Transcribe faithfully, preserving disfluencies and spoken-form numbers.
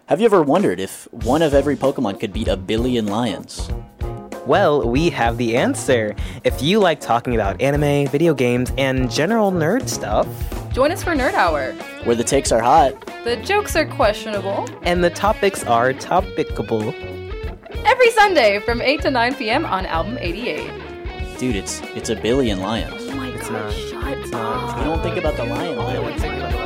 Have you ever wondered if one of every Pokemon could beat a billion lions? Well, we have the answer. If you like talking about anime, video games, and general nerd stuff, join us for Nerd Hour, where the takes are hot, the jokes are questionable, and the topics are topicable. Every Sunday from eight to nine p.m. on Album eighty-eight. Dude, it's it's a billion lions. Oh my It's god, not. shut It's up. not. You don't think about the lion lion.